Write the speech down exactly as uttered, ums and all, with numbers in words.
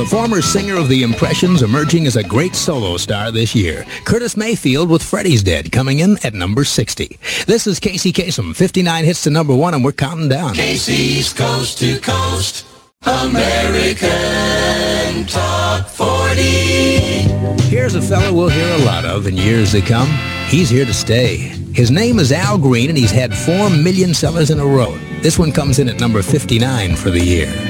The former singer of The Impressions emerging as a great solo star this year. Curtis Mayfield with Freddy's Dead coming in at number sixty. This is Casey Kasem, fifty-nine hits to number one, and we're counting down. Casey's Coast to Coast American Top forty. Here's a fella we'll hear a lot of in years to come. He's here to stay. His name is Al Green, and he's had four million sellers in a row. This one comes in at number fifty-nine for the year.